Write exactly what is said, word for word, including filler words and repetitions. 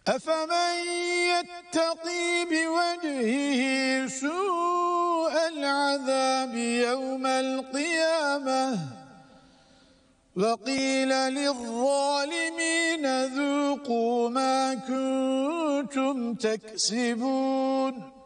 أفمن يتقي بوجهه سوء العذاب يوم القيامة وقيل للظالمين ذوقوا ما كنتم تكسبون.